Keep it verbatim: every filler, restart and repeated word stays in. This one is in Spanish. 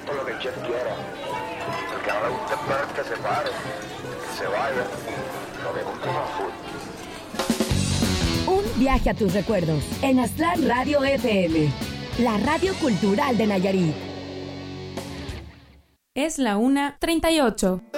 esto es lo que el chef quiera. El que no le guste esperar que se pare, que se vaya, lo que gusta es full. Un viaje a tus recuerdos en Aztlán Radio F M, la radio cultural de Nayarit. Es la una treinta y ocho.